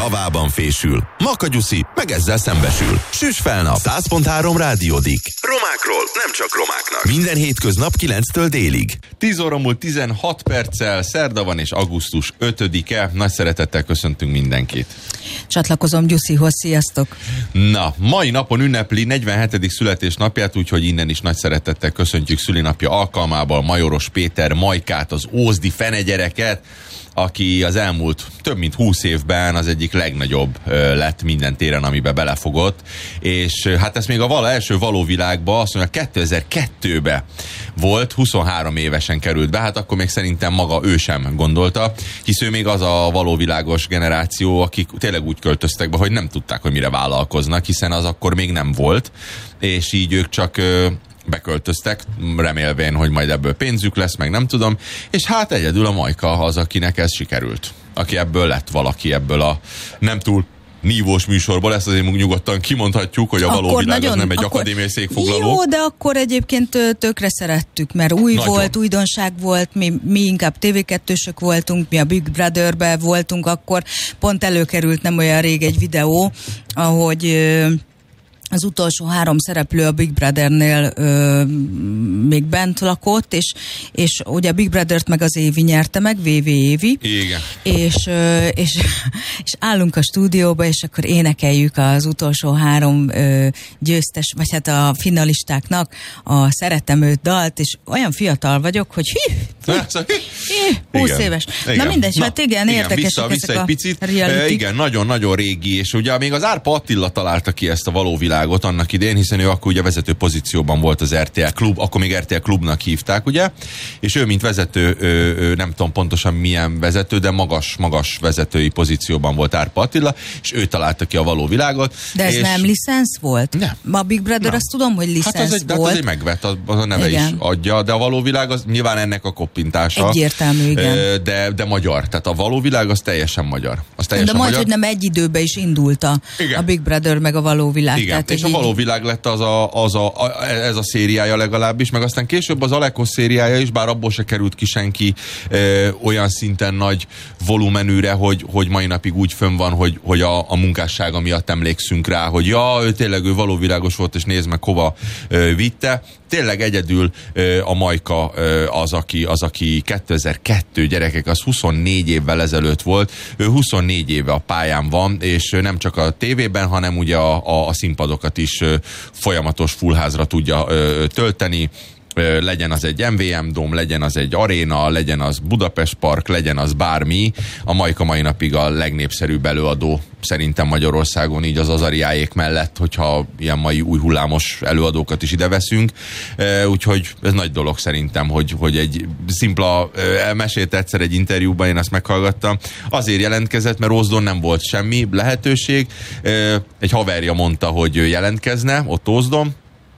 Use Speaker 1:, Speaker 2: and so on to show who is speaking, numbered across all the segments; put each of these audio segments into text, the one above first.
Speaker 1: javában fésül. Makagyuszi meg ezzel szembesül. Süss fel nap. 100.3 Rádiódik. Romákról, nem csak romáknak. Minden hétköznap 9-től délig.
Speaker 2: 10 óra múlt 16 perccel, szerda van és augusztus 5-e. Nagy szeretettel köszöntünk mindenkit.
Speaker 3: Csatlakozom Gyuszihoz, sziasztok!
Speaker 2: Na, mai napon ünnepli 47. születésnapját, úgyhogy innen is nagy szeretettel köszöntjük szülinapja alkalmával Majoros Péter Majkát, az ózdi fenegyereket, aki az elmúlt több mint 20 évben az egyik legnagyobb lett minden téren, amiben belefogott, és hát ez még a első valóvilágba, azt mondja, 2002-ben volt, 23 évesen került be, hát akkor még szerintem maga ő sem gondolta, hisz ő még az a valóvilágos generáció, akik tényleg úgy költöztek be, hogy nem tudták, hogy mire vállalkoznak, hiszen az akkor még nem volt, és így ők csak beköltöztek, remélvén, hogy majd ebből pénzük lesz, meg nem tudom, és hát egyedül a Majka az, akinek ez sikerült. Aki ebből lett valaki, ebből a nem túl nívós műsorból, ezt azért nyugodtan kimondhatjuk, hogy a való világ az nem egy akadémiai székfoglaló.
Speaker 3: Jó, de akkor egyébként tökre szerettük, mert volt, újdonság volt, mi inkább TV2-sök voltunk, mi a Big Brother-be voltunk, akkor pont előkerült nem olyan rég egy videó, ahogy az utolsó 3 szereplő a Big Brothernél még bent lakott, és ugye a Big Brothert meg az Évi nyerte meg, VV Évi.
Speaker 2: Igen.
Speaker 3: És állunk a stúdióba, és akkor énekeljük az utolsó 3 győztes, vagy hát a finalistáknak a Szeretem őt dalt, és olyan fiatal vagyok, hogy 20 éves.
Speaker 2: Igen.
Speaker 3: Na mindegy, hát igen, érdekesek
Speaker 2: vissza egy picit. Igen, nagyon-nagyon régi, és ugye még az Árpa Attila találta ki ezt a valóvilágot annak idén, hiszen ő akkor ugye vezető pozícióban volt az RTL Klub, akkor még RTL Klubnak hívták, ugye? És ő, mint vezető, nem tudom pontosan milyen vezető, de magas vezetői pozícióban volt Árpa Attila, és ő találta ki a valóvilágot.
Speaker 3: De ez nem licensz volt?
Speaker 2: Nem.
Speaker 3: A Big Brother azt tudom, hogy licensz volt.
Speaker 2: Hát az egy megvet, a neve igen. Is adja, de a valóvilág az nyilván ennek a koppintása.
Speaker 3: Egyértelmű, igen.
Speaker 2: De magyar. Tehát a valóvilág az teljesen magyar.
Speaker 3: De majd, hogy nem egy időben is indult a Big Brother meg a valóvilág.
Speaker 2: Igen. És a valóvilág lett ez a szériája legalábbis, meg aztán később az Alekos szériája is, bár abból se került ki senki olyan szinten nagy volumenűre, hogy mai napig úgy fönn van, hogy a munkássága miatt emlékszünk rá, hogy ő tényleg ő valóvilágos volt, és nézd meg hova vitte. Tényleg egyedül a Majka az, aki 2002 gyerekek, az 24 évvel ezelőtt volt. Ő 24 éve a pályán van, és nem csak a tévében, hanem ugye a színpadokat is folyamatos fullházra tudja tölteni. Legyen az egy MVM Dóm, legyen az egy aréna, legyen az Budapest Park, legyen az bármi. A Majka mai napig a legnépszerűbb előadó szerintem Magyarországon, így az Azariáék mellett, hogyha ilyen mai új hullámos előadókat is ide veszünk. Úgyhogy ez nagy dolog szerintem, hogy egy szimpla mesélt egyszer egy interjúban, én ezt meghallgattam. Azért jelentkezett, mert Ózdon nem volt semmi lehetőség. Egy haverja mondta, hogy jelentkezne ott Ózdon,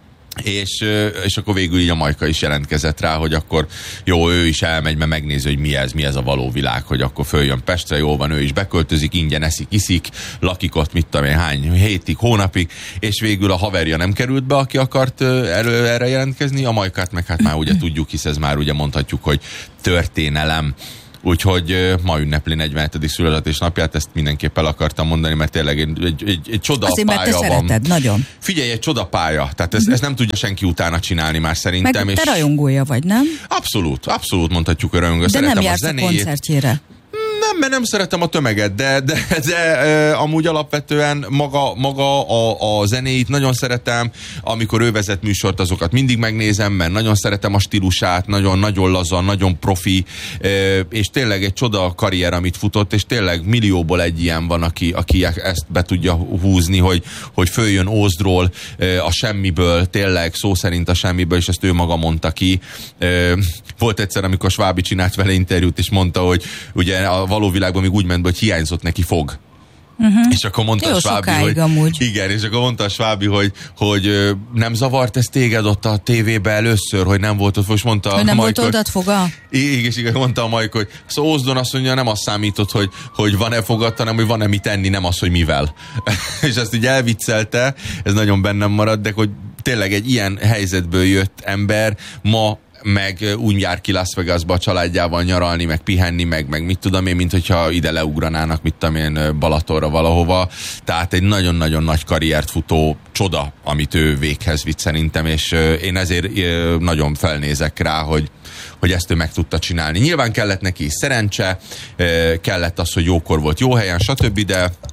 Speaker 2: és akkor végül így a Majka is jelentkezett rá, hogy akkor jó, ő is elmegy, mert megnézi, hogy mi ez a való világ, hogy akkor följön Pestre, jól van, ő is beköltözik, ingyen eszik, iszik, lakik ott, mit tudom én, hány hétig, hónapig, és végül a haverja nem került be, aki akart erre jelentkezni, a Majkát meg hát már ugye tudjuk, hisz ez már ugye mondhatjuk, hogy történelem. Úgyhogy ma ünnepli 47. születésnapját, ezt mindenképp el akartam mondani, mert tényleg egy csodapálya van.
Speaker 3: Azért, mert te szereted, nagyon.
Speaker 2: Figyelj, egy csodapálya, tehát ezt nem tudja senki utána csinálni már szerintem.
Speaker 3: Meg te rajongója vagy, nem?
Speaker 2: Abszolút mondhatjuk, hogy rajongója.
Speaker 3: De nem jársz a koncertjére.
Speaker 2: Nem, mert nem szeretem a tömeget, de amúgy alapvetően maga a zenéit nagyon szeretem, amikor ő vezet műsort, azokat mindig megnézem, mert nagyon szeretem a stílusát, nagyon laza, nagyon profi, és tényleg egy csoda karrier, amit futott, és tényleg millióból egy ilyen van, aki ezt be tudja húzni, hogy följön Ózdról a semmiből, tényleg szó szerint a semmiből, és ezt ő maga mondta ki. Volt egyszer, amikor Svábi csinált vele interjút, és mondta, hogy ugye a való világban még úgy ment, hogy hiányzott neki fog. És akkor mondta a Svábi, hogy
Speaker 3: amúgy.
Speaker 2: Igen, és akkor mondta a Svábi, hogy nem zavart ez téged ott a tévébe először, hogy nem volt ott, most mondta
Speaker 3: hogy nem volt odat foga?
Speaker 2: Igen, mondta a Majka, hogy szóval Ózdon azt mondja, nem azt számított, hogy van-e fogat, hanem hogy van-e mit enni, nem az, hogy mivel. És ezt így elviccelte, ez nagyon bennem maradt, de hogy tényleg egy ilyen helyzetből jött ember ma meg úgy jár ki Las Vegasba a családjával nyaralni, meg pihenni, meg mit tudom én, mint hogyha ide leugranának, mit tudom én, Balatonra valahova. Tehát egy nagyon-nagyon nagy karriert futó csoda, amit ő véghez vitt szerintem, és én ezért nagyon felnézek rá, hogy ezt ő meg tudta csinálni. Nyilván kellett neki szerencse, kellett az, hogy jókor volt jó helyen, stb.,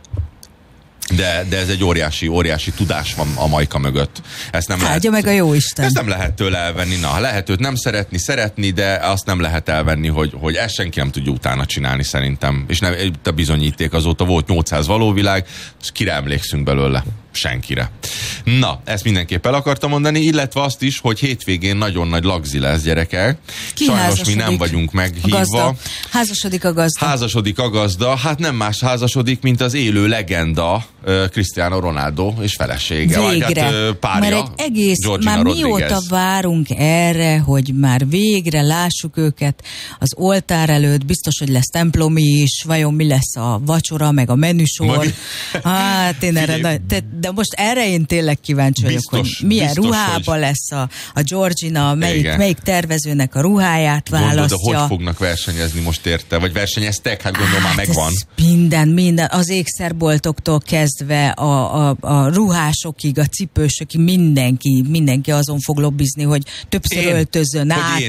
Speaker 2: de ez egy óriási tudás van a Majka mögött. Ezt nem
Speaker 3: Áldja meg a jóisten.
Speaker 2: Ezt nem lehet tőle elvenni. Na, lehet őt nem szeretni, de azt nem lehet elvenni, hogy ezt senki nem tudja utána csinálni szerintem. És nem, a bizonyíték azóta volt 800 valóvilág, és kire emlékszünk belőle? Senkire. Na, ezt mindenképp el akartam mondani, illetve azt is, hogy hétvégén nagyon nagy lagzi lesz, gyerekek. Sajnos mi nem vagyunk meghívva. Házasodik a gazda. Hát nem más házasodik, mint az élő legenda Cristiano Ronaldo és felesége.
Speaker 3: Végre.
Speaker 2: Hát, párja,
Speaker 3: mert egy egész,
Speaker 2: Georgina
Speaker 3: már
Speaker 2: Rodriguez.
Speaker 3: mióta várunk erre, hogy már végre lássuk őket az oltár előtt, biztos, hogy lesz templomi is, vajon mi lesz a vacsora, meg a menüsor. Hát én erre, de most erre én tényleg kíváncsi vagyok, hogy milyen ruhában lesz a Georgina, melyik tervezőnek a ruháját választja.
Speaker 2: Gondolod, hogy fognak versenyezni most érte? Vagy versenyeztek? Hát gondolom már megvan.
Speaker 3: Minden, az ékszerboltoktól kezdve a ruhásokig, a cipősökig, mindenki azon fog lobbizni, hogy többször öltözön át.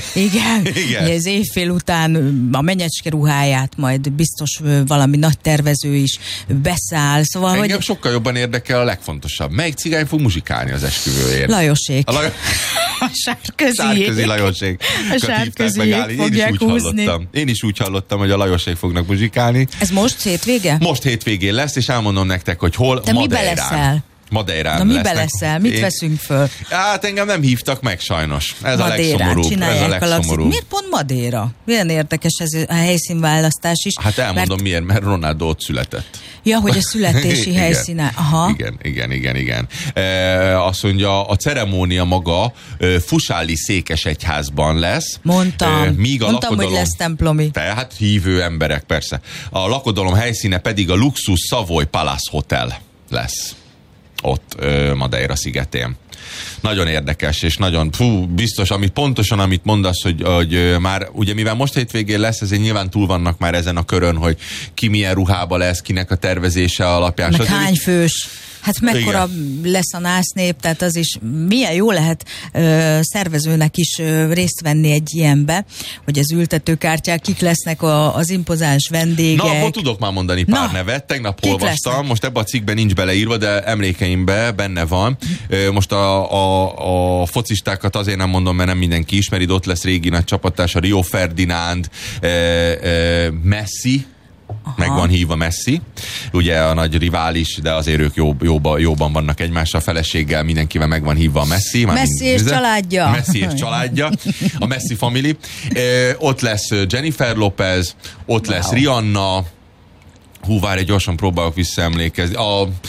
Speaker 3: Igen. Az évfél után a menyecske ruháját majd biztos valami nagy tervező is beszáll. Szóval,
Speaker 2: engem sokkal jobban érdekel a legfontosabb. Melyik cigány fog muzsikálni az esküvőért?
Speaker 3: Lajosék.
Speaker 2: A Sárközi Lajosék.
Speaker 3: A Sárköziék fogják húzni.
Speaker 2: Én is úgy hallottam, hogy a Lajosék fognak muzsikálni.
Speaker 3: Ez most hétvége?
Speaker 2: Most hétvégén lesz, és elmondom nektek, hogy hol.
Speaker 3: Te mibe leszel?
Speaker 2: Madeirán.
Speaker 3: Na mibe leszel? Mit veszünk föl?
Speaker 2: Hát engem nem hívtak meg sajnos. Ez
Speaker 3: Madeirán,
Speaker 2: a legszomorúbb. Miért
Speaker 3: pont Madeira? Milyen érdekes ez a helyszínválasztás is.
Speaker 2: Hát elmondom miért, mert Ronaldo ott született.
Speaker 3: Ja, hogy a születési helyszíne. Aha.
Speaker 2: Igen. Azt mondja, a ceremónia maga Fusalli székesegyházban lesz.
Speaker 3: Mondtam, hogy lesz templomi.
Speaker 2: Tehát hívő emberek, persze. A lakodalom helyszíne pedig a luxus Savoy Palace Hotel lesz. Ott Madeira szigetén. Nagyon érdekes, és nagyon biztos, amit mondasz, hogy már, ugye mivel most hétvégén lesz, ezért nyilván túl vannak már ezen a körön, hogy ki milyen ruhába lesz, kinek a tervezése alapján.
Speaker 3: Meg hány fős. Hát mekkora lesz a násznép, tehát az is milyen jó lehet szervezőnek is részt venni egy ilyenbe, hogy az ültetőkártyák, kik lesznek az impozáns vendégek.
Speaker 2: Na, akkor tudok már mondani pár nevet. Tegnap olvastam, most ebben a cikkben nincs beleírva, de emlékeimben benne van. Most a focistákat azért nem mondom, mert nem mindenki ismeri, de ott lesz régi nagy csapattársa, Rio Ferdinand, Messi, meg van hívva Messi, ugye a nagy rivális, de azért ők jóban vannak egymással, a feleséggel, mindenkivel meg van hívva a Messi.
Speaker 3: Messi és
Speaker 2: családja, a Messi family. Ott lesz Jennifer Lopez, ott lesz Rihanna, várj, gyorsan próbálok visszaemlékezni.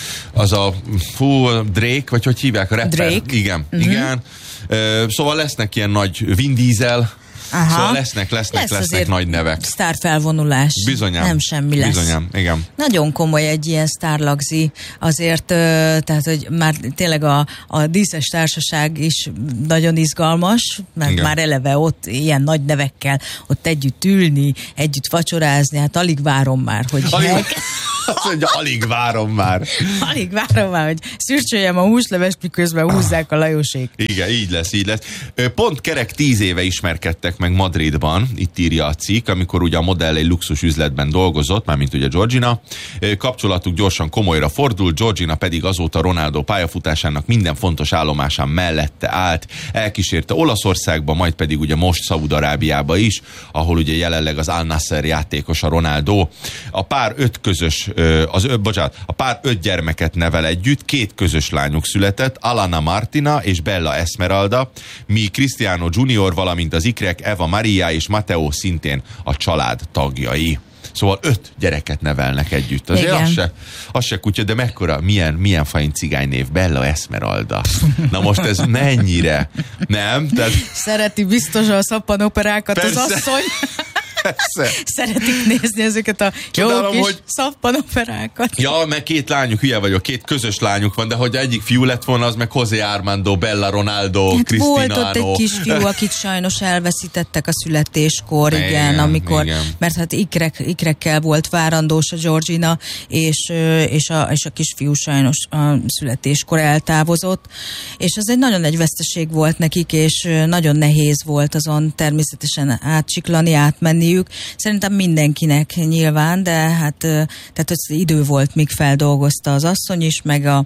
Speaker 2: Drake, vagy hogy hívják a rapper?
Speaker 3: Drake.
Speaker 2: Igen. Szóval lesznek ilyen nagy Vin Diesel.
Speaker 3: Aha.
Speaker 2: Szóval lesznek nagy nevek.
Speaker 3: Sztárfelvonulás.
Speaker 2: Bizonyám.
Speaker 3: Nem semmi lesz.
Speaker 2: Bizonyám, igen.
Speaker 3: Nagyon komoly egy ilyen sztárlagzi, azért, tehát, hogy már tényleg a díszes társaság is nagyon izgalmas, mert igen. Már eleve ott ilyen nagy nevekkel ott együtt ülni, együtt vacsorázni, hát alig várom már, hogy
Speaker 2: azt mondja, alig várom már,
Speaker 3: hogy szürcsöljem a húslevest, miközben húzzák a Lajosék.
Speaker 2: Igen, így lesz. Pont kerek 10 éve ismerkedtek meg Madridban, itt írja a cikk, amikor ugye a modell egy luxus üzletben dolgozott, mármint ugye Georgina. Kapcsolatuk gyorsan komolyra fordult, Georgina pedig azóta Ronaldo pályafutásának minden fontos állomásán mellette állt, elkísérte Olaszországba, majd pedig ugye most Szaúd-Arábiába is, ahol ugye jelenleg az Al Nassr játékos a Ronaldo. A pár 5 gyermeket nevel együtt, 2 közös lányuk született, Alana Martina és Bella Esmeralda, míg Cristiano Junior, valamint az ikrek Eva Maria és Matteo szintén a család tagjai. Szóval 5 gyereket nevelnek együtt. Azért az se kutya, de mekkora, milyen fajn cigánynév, Bella Esmeralda. Na most ez mennyire? Nem? Tehát...
Speaker 3: Szereti biztos a szappanoperákat az asszony. Szeretik nézni ezeket a
Speaker 2: Csodálom,
Speaker 3: jó kis szappanoperákat.
Speaker 2: Ja, meg 2 lányuk, hülye vagyok, 2 közös lányuk van, de hogy egyik fiú lett volna, az meg José Armando, Bella Ronaldo,
Speaker 3: hát
Speaker 2: Cristiano.
Speaker 3: volt ott egy kisfiú, akit sajnos elveszítettek a születéskor, igen, amikor, igen. Mert hát ikrekkel volt várandós a Georgina, és a kisfiú sajnos a születéskor eltávozott, és az egy nagyon egy veszteség volt nekik, és nagyon nehéz volt azon természetesen átsiklani, átmenniük. Szerintem mindenkinek nyilván, de hát tehát az idő volt, míg feldolgozta az asszony is,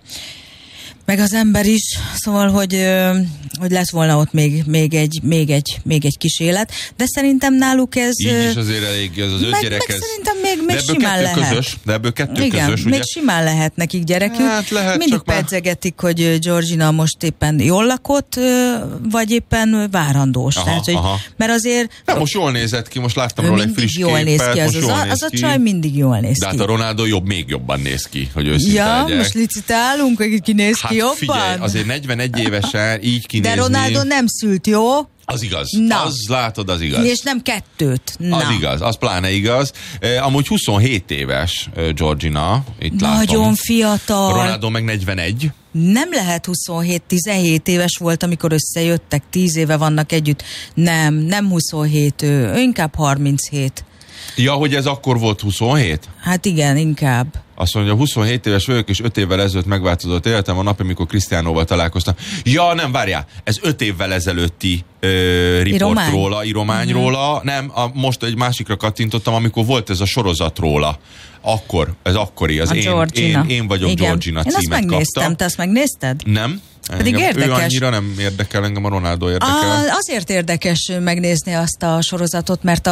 Speaker 3: meg az ember is, szóval, hogy lett volna ott még egy kis élet, de szerintem náluk ez...
Speaker 2: Így is azért elég, az 5 gyerek ez...
Speaker 3: szerintem még simán lehet.
Speaker 2: Közös, de ebből 2
Speaker 3: igen,
Speaker 2: közös,
Speaker 3: még
Speaker 2: ugye?
Speaker 3: simán lehet nekik gyerekük.
Speaker 2: Hát lehet,
Speaker 3: mindig pedzegetik, hogy Georgina most éppen jól lakott, vagy éppen várandós.
Speaker 2: Aha,
Speaker 3: tehát,
Speaker 2: aha.
Speaker 3: Mert azért...
Speaker 2: Na, most jól nézett ki, most láttam róla egy friss
Speaker 3: jól néz ki, az a csaj mindig jól néz ki.
Speaker 2: De hát a Ronaldo még jobban néz ki, hogy őszinte legyek.
Speaker 3: Most licitálunk, hogy ki néz ki jobban?
Speaker 2: Figyelj, azért 41 évesen így kinézni...
Speaker 3: De Ronaldo nem szült, jó?
Speaker 2: Az igaz.
Speaker 3: Na.
Speaker 2: Az látod, az igaz.
Speaker 3: És nem 2. Na.
Speaker 2: Az igaz, az pláne igaz. Amúgy 27 éves Georgina, itt
Speaker 3: nagyon
Speaker 2: látom.
Speaker 3: Fiatal.
Speaker 2: Ronaldo meg 41.
Speaker 3: Nem lehet 27, 17 éves volt, amikor összejöttek, 10 éve vannak együtt. Nem 27 ő, inkább 37.
Speaker 2: Ja, hogy ez akkor volt 27?
Speaker 3: Hát igen, inkább.
Speaker 2: Azt mondja, 27 éves vagyok, és 5 évvel ezelőtt megváltozott életem a nap, amikor Cristianóval találkoztam. Ja, nem, várjál, ez 5 évvel ezelőtti riport róla, íromány róla. Nem, most egy másikra kattintottam, amikor volt ez a sorozat róla. Ez akkori, az én vagyok igen. Georgina címet kapta.
Speaker 3: Én azt megnéztem, te azt megnézted?
Speaker 2: Nem.
Speaker 3: Pedig érdekes.
Speaker 2: Ő annyira nem érdekel, engem a Ronaldo érdekel.
Speaker 3: Azért érdekes megnézni azt a sorozatot, mert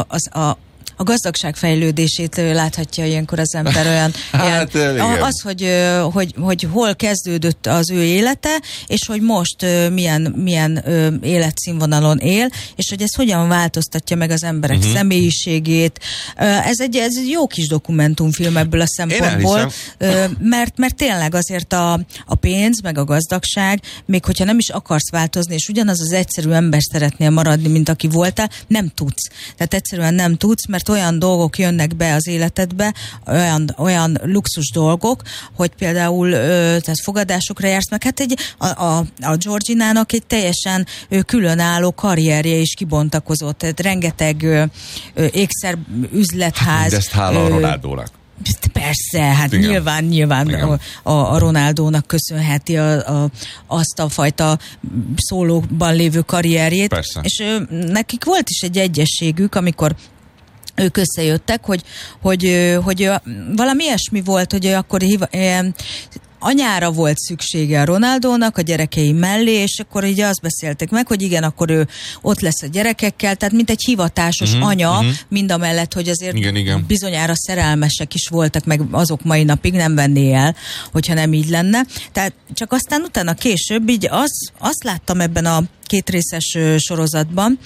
Speaker 3: a gazdagság fejlődését láthatja ilyenkor az ember olyan,
Speaker 2: hát,
Speaker 3: az, hogy hol kezdődött az ő élete, és hogy most milyen életszínvonalon él, és hogy ez hogyan változtatja meg az emberek személyiségét. Ez egy jó kis dokumentumfilm ebből a szempontból, mert tényleg azért a pénz, meg a gazdagság, még hogyha nem is akarsz változni, és ugyanaz az egyszerű ember szeretnél maradni, mint aki voltál, nem tudsz. Tehát egyszerűen nem tudsz, mert olyan dolgok jönnek be az életedbe, olyan luxus dolgok, hogy például tehát fogadásokra jársz, meg hát a Georginának egy teljesen különálló karrierje is kibontakozott, tehát rengeteg ékszer üzletház.
Speaker 2: Mindezt hála a Ronaldónak.
Speaker 3: Persze, hát igen. nyilván a Ronaldónak köszönheti azt a fajta szólóban lévő karrierjét.
Speaker 2: Persze.
Speaker 3: És nekik volt is egy egyességük, amikor ők összejöttek, hogy valami ilyesmi volt, hogy akkor anyára volt szüksége a Ronaldónak a gyerekei mellé, és akkor így azt beszéltek meg, hogy igen, akkor ő ott lesz a gyerekekkel, tehát mint egy hivatásos anya, mindamellett, hogy azért igen. Bizonyára szerelmesek is voltak, meg azok mai napig nem venné el, hogyha nem így lenne. Tehát csak aztán utána később így azt láttam ebben a 2 részes sorozatban,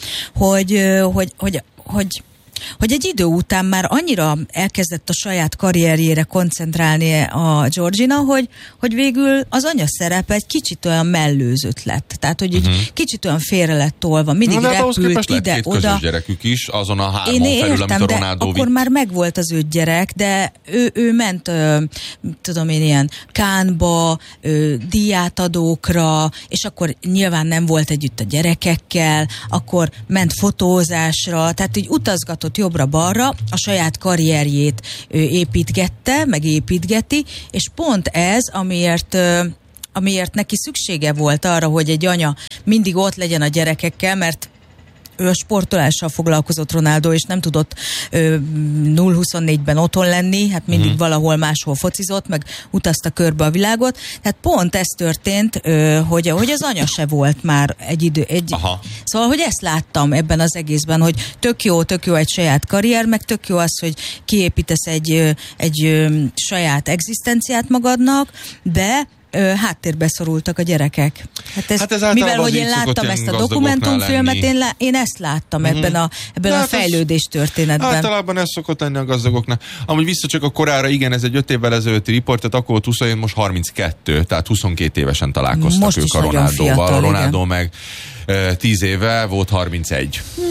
Speaker 3: hogy egy idő után már annyira elkezdett a saját karrierjére koncentrálni a Georgina, hogy végül az anya szerepe egy kicsit olyan mellőzött lett. Tehát, hogy egy kicsit olyan félre lett tolva. Mindig repült ide-oda.
Speaker 2: Közös gyerekük is, azon a 3 felül, amit a Ronaldo vitt.
Speaker 3: Akkor már megvolt az 5 gyerek, de ő ment, tudom én, ilyen Cannesba, díjátadókra, és akkor nyilván nem volt együtt a gyerekekkel, akkor ment fotózásra, tehát így utazgatott jobbra-balra, a saját karrierjét építgette, meg építgeti, és pont ez, amiért neki szüksége volt arra, hogy egy anya mindig ott legyen a gyerekekkel, mert ő a sportolással foglalkozott Ronaldo, és nem tudott 0-24-ben otthon lenni, hát mindig valahol máshol focizott, meg utazta körbe a világot. Tehát pont ez történt, hogy az anya se volt már egy idő. Szóval, hogy ezt láttam ebben az egészben, hogy tök jó egy saját karrier, meg tök jó az, hogy kiépítesz egy saját egzisztenciát magadnak, de háttérbe szorultak a gyerekek. Hát ez mivel, hogy én láttam ezt a dokumentumfilmet, én ezt láttam ebben a fejlődés történetben.
Speaker 2: Általában ez szokott lenni a gazdagoknál. Amúgy vissza csak a korára, igen, ez egy 5 évvel ezelőtti riport, tehát akkor volt 20, most 32, tehát 22 évesen találkoztak most ők a Ronaldóval. A Ronaldo meg 10 éve volt 31.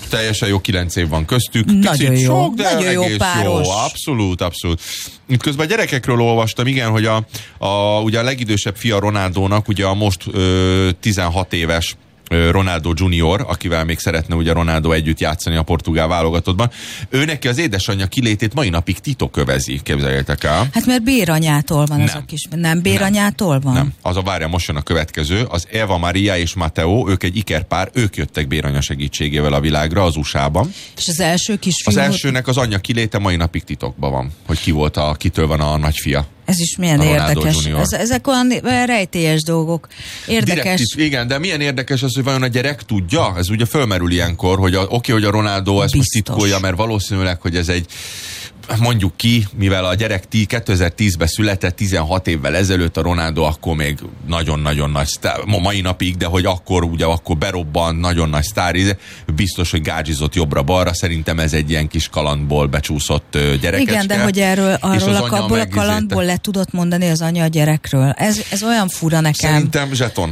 Speaker 2: Teljesen jó, 9 év van köztük.
Speaker 3: Nagyon jó.
Speaker 2: Sok, de
Speaker 3: nagyon jó páros.
Speaker 2: Jó. Abszolút. Itt közben a gyerekekről olvastam, igen, hogy ugye a legidősebb fia Ronaldónak, ugye a most 16 éves Ronaldo Junior, akivel még szeretne ugye Ronaldo együtt játszani a portugál válogatottban. Ő neki az édesanyja kilétét mai napig titok kövezi, képzeljétek el.
Speaker 3: Hát mert béranyától van ez a kis... Nem béranyától van?
Speaker 2: Nem. Várja, most jön a következő. Az Eva Maria és Matteo, ők egy ikerpár, ők jöttek béranya segítségével a világra, az USA-ban.
Speaker 3: És az első kisfiú...
Speaker 2: Az elsőnek az anyja kiléte mai napig titokban van, hogy kitől van a nagyfia.
Speaker 3: Ez is milyen érdekes. Ezek olyan rejtélyes dolgok. Érdekes.
Speaker 2: Igen, de milyen érdekes az, hogy vajon a gyerek tudja? Ez ugye fölmerül ilyenkor, hogy hogy a Ronaldo ezt most titkolja, mert valószínűleg, hogy ez egy, mondjuk ki, mivel a gyerek 2010-ben született, 16 évvel ezelőtt, a Ronaldo akkor még nagyon-nagyon nagy sztár, mai napig, de hogy akkor berobban, nagyon nagy sztár, biztos, hogy gádzsizott jobbra-balra, szerintem ez egy ilyen kis kalandból becsúszott gyerekecske.
Speaker 3: Igen, de hogy arról abból a kalandból le tudott mondani az anya a gyerekről. Ez olyan fura nekem.
Speaker 2: Szerintem zseton.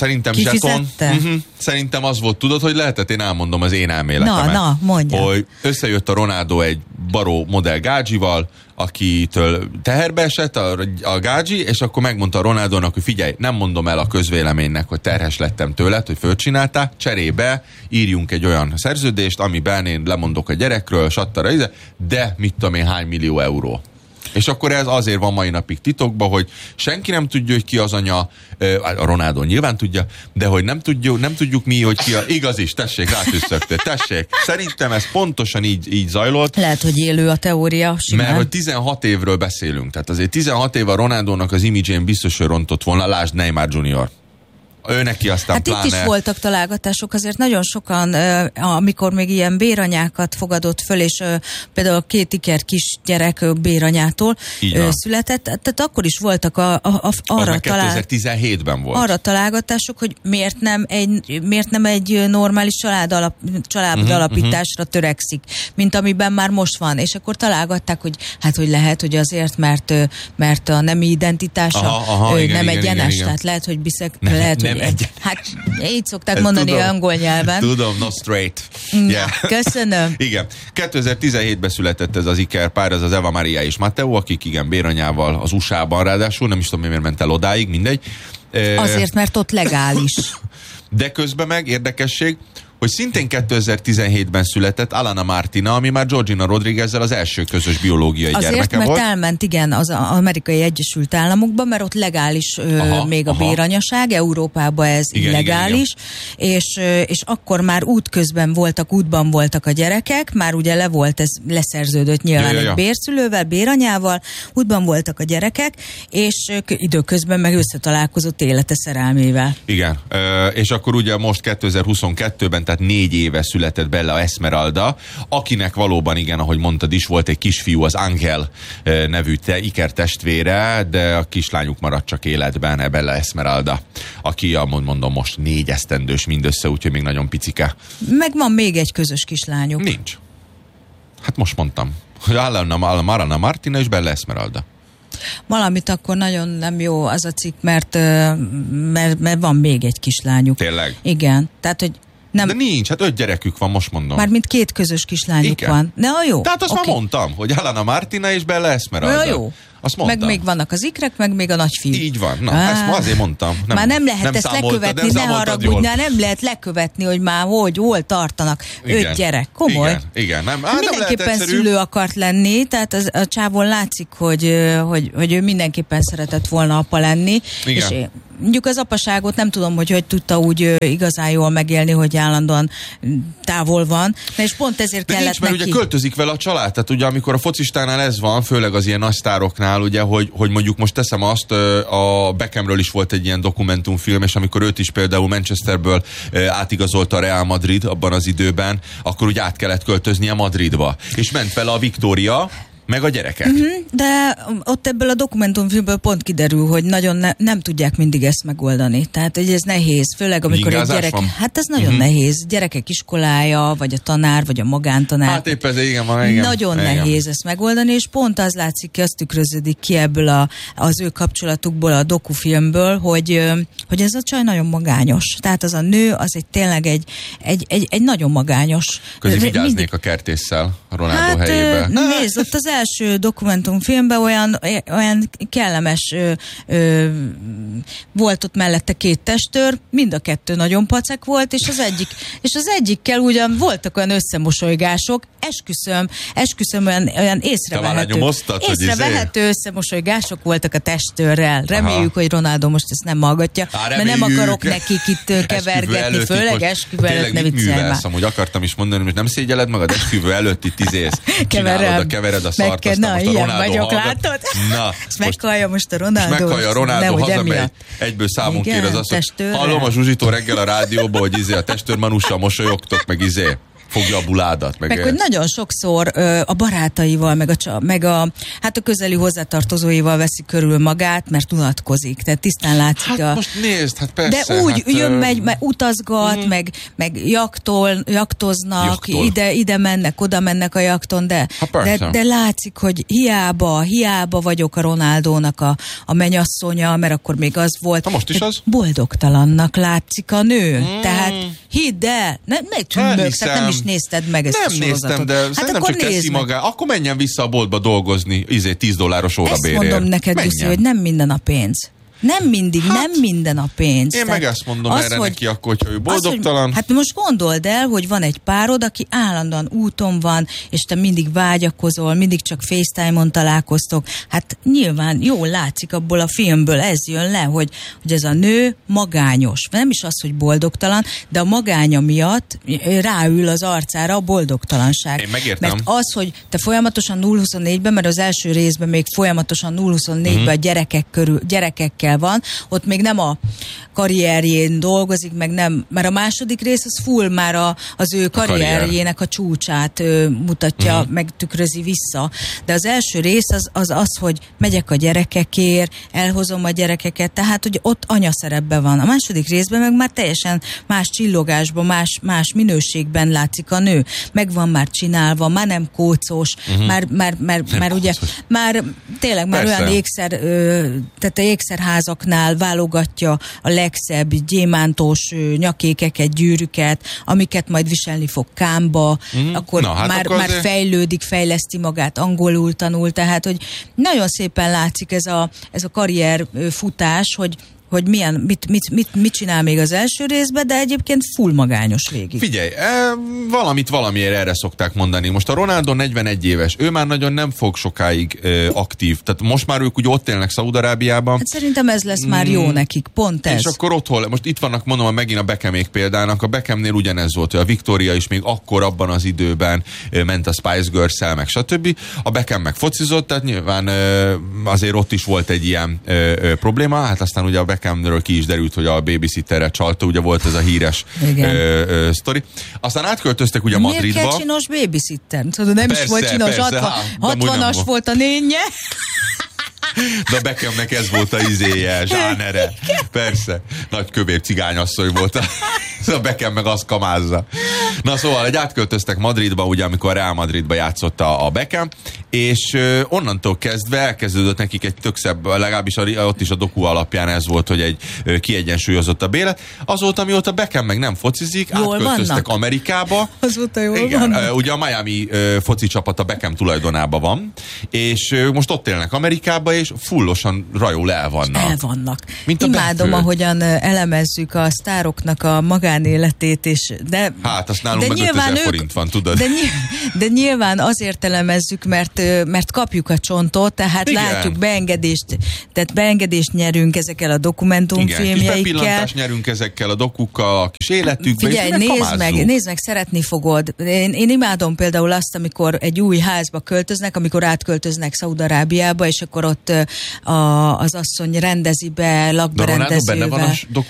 Speaker 2: Szerintem az volt, tudod, hogy lehetett, én elmondom az én elméletemet.
Speaker 3: Na, mondja.
Speaker 2: Hogy összejött a Ronaldo egy baró modell gádzsival, akitől teherbe esett a gádzsi, és akkor megmondta a Ronaldónak, hogy figyelj, nem mondom el a közvéleménynek, hogy terhes lettem tőled, hogy fölcsináltál, cserébe írjunk egy olyan szerződést, amiben én lemondok a gyerekről, de mit tudom én, hány millió euró. És akkor ez azért van mai napig titokban, hogy senki nem tudja, hogy ki az anya, a Ronaldo nyilván tudja, de hogy nem tudjuk mi, hogy ki a... Igaz is, tessék, rátüsszögtél, tessék. Szerintem ez pontosan így zajlott.
Speaker 3: Lehet, hogy élő a teória, simán.
Speaker 2: Mert hogy 16 évről beszélünk, tehát azért 16 év a Ronaldónak az imidzsén biztos, hogy rontott volna, lásd Neymar Junior. Ő neki aztán
Speaker 3: hát
Speaker 2: pláne...
Speaker 3: itt is voltak találgatások, azért nagyon sokan, amikor még ilyen béranyákat fogadott föl, és például 2 iker kisgyerek béranyától született, tehát akkor is voltak arra
Speaker 2: 2017-ben volt.
Speaker 3: Arra találgatások, hogy miért nem egy normális család alapításra törekszik, mint amiben már most van. És akkor találgatták, hogy hogy lehet, hogy azért, mert a nemi identitása nem egyenes, tehát lehet, hogy lehet, hogy hát így szokták mondani angol nyelven.
Speaker 2: Tudom, no straight.
Speaker 3: Köszönöm.
Speaker 2: Igen. 2017-ben született ez az ikerpár, ez az Eva Maria és Matteo, akik igen béranyával az USA-ban ráadásul, nem is tudom, miért ment el odáig, mindegy.
Speaker 3: Azért, mert ott legális.
Speaker 2: De közben meg érdekesség, hogy szintén 2017-ben született Alana Martina, ami már Georgina Rodriguezzel az első közös biológiai gyermeke volt.
Speaker 3: Azért, mert elment, igen, az Amerikai Egyesült Államokba, mert ott legális még a béranyaság, Európában ez illegális, és akkor már útban voltak a gyerekek, már ugye leszerződött nyilván egy bérszülővel, béranyával, útban voltak a gyerekek, és időközben meg összetalálkozott élete szerelmével.
Speaker 2: Igen, és akkor ugye most 2022-ben, tehát 4 éve született Bella Esmeralda, akinek valóban igen, ahogy mondtad is, volt egy kisfiú, az Ángel nevű ikertestvére, de a kislányuk maradt csak életben, Bella Esmeralda, aki, mondom, most 4 esztendős mindössze, úgyhogy még nagyon picike.
Speaker 3: Meg van még egy közös kislányuk.
Speaker 2: Nincs. Hát most mondtam, hogy Alana Martina és Bella Esmeralda.
Speaker 3: Valamit akkor nagyon nem jó az a cikk, mert van még egy kislányuk.
Speaker 2: Tényleg?
Speaker 3: Igen, tehát, hogy nem.
Speaker 2: De nincs, hát 5 gyerekük van, most mondom.
Speaker 3: Mármint 2 közös kislányuk van. Ne, jó.
Speaker 2: Tehát azt már mondtam, hogy Alana Martina és Bella Esmeralda.
Speaker 3: Jó.
Speaker 2: Azt mondtam.
Speaker 3: Meg még vannak az ikrek, meg még a nagyfiú.
Speaker 2: Így van. Na, ezt ma azért mondtam.
Speaker 3: Már nem lehet ezt lekövetni, ne haragudj, nem lehet lekövetni, hogy már hol tartanak. 5 gyerek. Komoly.
Speaker 2: Igen.
Speaker 3: Mindenképpen szülő akart lenni, tehát a csávon látszik, hogy ő mindenképpen szeretett volna apa lenni.
Speaker 2: Igen.
Speaker 3: És mondjuk az apaságot nem tudom, hogy tudta úgy igazán jól megélni, hogy állandóan távol van. Na és pont ezért
Speaker 2: de
Speaker 3: kellett
Speaker 2: mert
Speaker 3: neki.
Speaker 2: Ugye költözik vele a család. Tehát ugye amikor a focistánál ez van, főleg az ilyen nagy sztároknál, ugye, hogy mondjuk most teszem azt, a Beckhamről is volt egy ilyen dokumentumfilm, és amikor őt is például Manchesterből átigazolta a Real Madrid abban az időben, akkor ugye át kellett költöznie Madridba. És ment vele a Victoria, meg a gyerekek.
Speaker 3: De ott ebből a dokumentumfilmből pont kiderül, hogy nagyon nem tudják mindig ezt megoldani. Tehát, hogy ez nehéz, főleg amikor egy gyerek...
Speaker 2: Van?
Speaker 3: Hát ez nagyon nehéz. Gyerekek iskolája, vagy a tanár, vagy a magántanár.
Speaker 2: Hát épp ez, igen.
Speaker 3: Nagyon nehéz ezt megoldani, és pont az látszik ki, az tükröződik ki ebből az ő kapcsolatukból, a dokufilmből, hogy ez a csaj nagyon magányos. Tehát az a nő, az tényleg egy nagyon magányos.
Speaker 2: Közben vigyáznék a kertésszel a Ronaldo helyébe.
Speaker 3: Nézd, ott az első dokumentumfilmben olyan kellemes volt ott mellette 2 testőr, mind a 2 nagyon pacek volt, és az egyikkel ugyan voltak olyan összemosolygások, esküszöm olyan észrevehető összemosolygások voltak a testőrrel. Reméljük, hogy Ronaldo most ezt nem hallgatja, mert nem akarok nekik itt kevergetni, főleg esküvő előtt ne viccelj már.
Speaker 2: Amúgy akartam is mondani, hogy nem szégyelled magad esküvő előtt itt kevered a szart, aztán most a Ronaldo
Speaker 3: látod? Ezt meghallja most a Ronaldo.
Speaker 2: Meghallja a Ronaldo, hazamegy, egyből számunk kér az azt, hogy hallom a Zsuzsitól reggel a rádióban, hogy a testőr Manussal mosolyogtok, meg fogja a buládat. Meg
Speaker 3: hogy nagyon sokszor a barátaival, meg a közeli hozzátartozóival veszi körül magát, mert unatkozik. Tehát tisztán látszik.
Speaker 2: Hát most nézd, persze.
Speaker 3: De úgy jön, megy, utazgat, meg jaktoznak, ide mennek, oda mennek a jakton, de látszik, hogy hiába vagyok a Ronaldónak a mennyasszonya, mert akkor még az volt.
Speaker 2: Most is az?
Speaker 3: Boldogtalannak látszik a nő. Tehát hidd el, nem is nézted meg ezt a sorozatot.
Speaker 2: Nem néztem, de szerintem csak teszi magát. Akkor menjen vissza a boltba dolgozni, $10 órabérért.
Speaker 3: Ezt mondom neked, Jussi, hogy nem minden a pénz. Nem mindig, nem minden a pénz.
Speaker 2: Én meg ezt mondom erre neki akkor, hogyha ő boldogtalan.
Speaker 3: Hát most gondold el, hogy van egy párod, aki állandóan úton van, és te mindig vágyakozol, mindig csak FaceTime-on találkoztok. Hát nyilván jól látszik abból a filmből, ez jön le, hogy ez a nő magányos. Nem is az, hogy boldogtalan, de a magánya miatt ráül az arcára a boldogtalanság.
Speaker 2: Én megértem.
Speaker 3: Mert az, hogy te folyamatosan 0-24-ben, mert az első részben még folyamatosan 0-24-ben a gyerekekkel van, ott még nem a karrierjén dolgozik, meg nem, mert a második rész az full már az ő karrierjének a csúcsát mutatja, meg tükrözi vissza. De az első rész az, hogy megyek a gyerekekért, elhozom a gyerekeket, tehát, hogy ott anyaszerepben van. A második részben meg már teljesen más csillogásban, más minőségben látszik a nő. Meg van már csinálva, már nem kócos, már ugye, már tényleg már olyan tehát a ékszerházaknál válogatja a legszebb gyémántos nyakékeket, gyűrűket, amiket majd viselni fog kámba, akkor már fejlődik, fejleszti magát, angolul tanul, tehát, hogy nagyon szépen látszik ez a karrierfutás, hogy mit csinál még az első részben, de egyébként full magányos végig.
Speaker 2: Figyelj, valamiért erre szokták mondani. Most a Ronaldo 41 éves, ő már nagyon nem fog sokáig aktív. Tehát most már ők ugye ott élnek Szaúd-Arábiában.
Speaker 3: Hát szerintem ez lesz már jó nekik, pont ez.
Speaker 2: És akkor otthon, most itt vannak, mondom, megint a Beckhamék példának. A Beckhamnél ugyanez volt, hogy a Victoria is még akkor abban az időben ment a Spice Girls-el, meg stb. A Beckham meg focizott, tehát nyilván azért ott is volt egy ilyen probléma, hát aztán ugye a Beckhamről ki is derült, hogy a babysitterre csalta, ugye volt ez a híres sztori. Aztán átköltöztek ugye Madridba.
Speaker 3: Miért kell csinos babysitter? Tudod, nem
Speaker 2: persze,
Speaker 3: is volt csinos, 60-as volt a nénye.
Speaker 2: De a Beckhamnek ez volt a zsánere. Persze. Nagy kövér cigányasszony volt. A Beckham meg azt kamázza. Na szóval, egy átköltöztek Madridba, ugye, amikor a Real Madridba játszott a Beckham, és onnantól kezdve elkezdődött nekik egy tök szebb, legalábbis ott is a doku alapján ez volt, hogy egy kiegyensúlyozott élet. Azóta, mióta Beckham meg nem focizik,
Speaker 3: jól
Speaker 2: átköltöztek
Speaker 3: vannak.
Speaker 2: Amerikába.
Speaker 3: Azóta jól vannak.
Speaker 2: Ugye a Miami foci csapat a Beckham tulajdonában van, és most ott élnek Amerikába, és fullosan rajul el vannak.
Speaker 3: Imádom, ahogyan elemezzük a sztároknak a magánéletét, és
Speaker 2: hát azt nálunk meg 5000 forint van, tudod?
Speaker 3: De nyilván azért elemezzük, mert kapjuk a csontot, tehát igen. Látjuk beengedést nyerünk ezekkel a dokumentumfilmjeikkel.
Speaker 2: Igen, kis bepillantást nyerünk ezekkel a dokukkal, a kis életükbe.
Speaker 3: Figyelj, nézd meg, szeretni fogod. Én imádom például azt, amikor egy új házba költöznek, amikor átköltöznek Szaúd-Arábiába, és akkor ott az asszony rendezi be, lakberendezővel.
Speaker 2: De Ronaldo benne van a dokuba?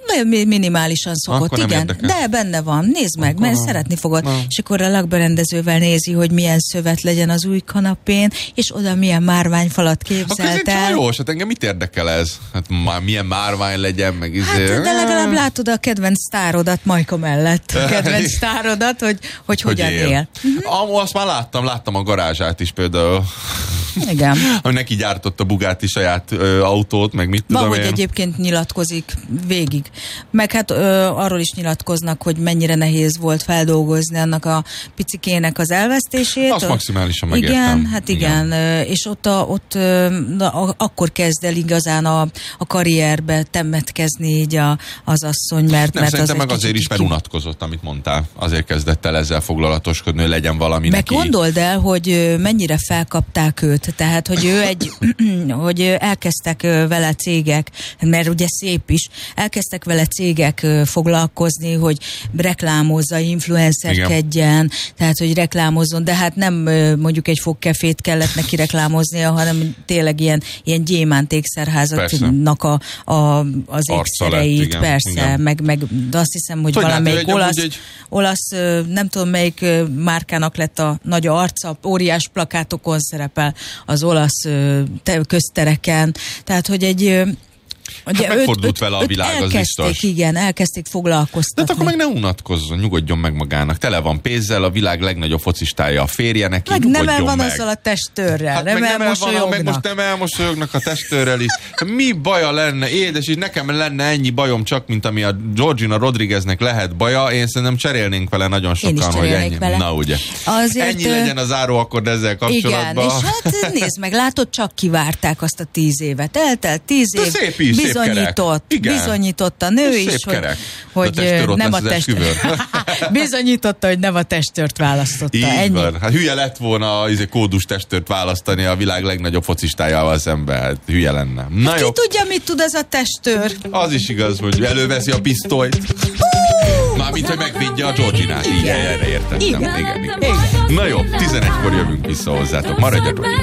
Speaker 3: Minimálisan szokott, igen.
Speaker 2: Érdekel.
Speaker 3: De benne van, nézd meg, mert szeretni fogod. És akkor a lakberendezővel nézi, hogy milyen szövet legyen az új kanapén, és oda milyen márványfalat képzelt el.
Speaker 2: Jó, hát engem mit érdekel ez? Hát milyen márvány legyen, meg
Speaker 3: Hát, de legalább látod a kedvenc sztárodat Majka mellett. A kedvenc sztárodat, hogy hogyan él.
Speaker 2: Azt már láttam a garázsát is például.
Speaker 3: Igen.
Speaker 2: Hogy neki gyártott a Bugatti saját autót, meg mit tudom
Speaker 3: én. Hogy
Speaker 2: én.
Speaker 3: egyébként nyilatkozik végig. Meg hát arról is nyilatkoznak, hogy mennyire nehéz volt feldolgozni annak a picikének az elvesztését.
Speaker 2: Azt maximálisan megértem.
Speaker 3: Igen, hát igen. És ott akkor kezd el igazán a karrierbe temetkezni így az asszony, mert
Speaker 2: szerintem meg azért is, mert unatkozott, amit mondtál. Azért kezdett el ezzel foglalatoskodni, hogy legyen valami neki.
Speaker 3: Meg gondold el, hogy mennyire felkapták őt. Tehát, hogy ő hogy elkezdtek vele cégek, mert ugye szép is, elkezdtek vele cégek foglalkozni, hogy reklámozza, influencerkedjen, tehát, hogy reklámozzon, de hát nem mondjuk egy fogkefét kellett neki reklámoznia, hanem tényleg ilyen gyémánt ékszerházaknak az ékszereit, persze, igen. Meg azt hiszem, hogy valamelyik olasz, nem tudom melyik márkának lett a nagy arca, óriás plakátokon szerepel az olasz köztereken, tehát, hogy egy
Speaker 2: hát megfordult vele a világ, az biztos.
Speaker 3: Igen, elkezdték foglalkoztatni.
Speaker 2: De akkor meg ne unatkozzon, nyugodjon meg magának. Tele van pénzzel, a világ legnagyobb focistája a férje neki,
Speaker 3: meg
Speaker 2: nyugodjon meg.
Speaker 3: Nem van azzal a testőrrel,
Speaker 2: hát
Speaker 3: nem elmosolyognak.
Speaker 2: Meg most nem elmosolyognak a testőrrel is. Mi baja lenne, édes, és nekem lenne ennyi bajom csak, mint ami a Georgina Rodrigueznek lehet baja, én szerintem cserélnénk vele nagyon sokan, hogy ennyi. Vele. Na ugye. Azért, ennyi legyen a záróakkord ezzel kapcsolatban.
Speaker 3: Igen, és hát nézd meg, látod, csak kivárták azt a 10 évet. Eltelt 10 év.
Speaker 2: Szép is,
Speaker 3: bizonyított a nő is, hogy nem a testőr. Bizonyította, hogy nem a testőrt választotta.
Speaker 2: Így van. Hát hülye lett volna kódus testőrt választani a világ legnagyobb focistájával szemben. Hát hülye lenne. Na
Speaker 3: hát
Speaker 2: jó.
Speaker 3: Ki tudja, mit tud ez a testőr?
Speaker 2: Az is igaz, hogy előveszi a pisztolyt. Mármint, hogy megvédje a Georginát. Igen, erre értettem. Igen. Na jó, 11-kor jövünk vissza hozzátok. Maradjatok itt.